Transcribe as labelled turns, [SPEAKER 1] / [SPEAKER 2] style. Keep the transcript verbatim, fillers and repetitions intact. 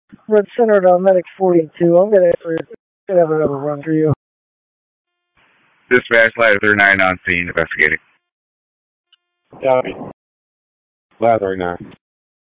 [SPEAKER 1] Red centered on Medic forty-two. I'm gonna gonna have another run for you.
[SPEAKER 2] Dispatch Ladder thirty-nine on scene investigating.
[SPEAKER 3] Copy. Ladder thirty-nine.